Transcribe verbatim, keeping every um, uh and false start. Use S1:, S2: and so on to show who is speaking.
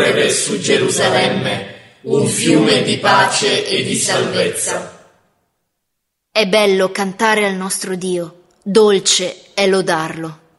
S1: scorrere su Gerusalemme un fiume di pace e di salvezza.
S2: È bello cantare al nostro Dio, dolce è lodarlo.